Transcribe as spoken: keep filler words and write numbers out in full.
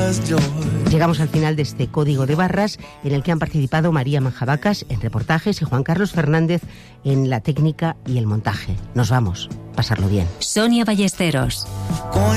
Llegamos al final de este Código de Barras, en el que han participado María Manjabacas en reportajes y Juan Carlos Fernández en la técnica y el montaje. Nos vamos. Pasarlo bien. Sonia Ballesteros.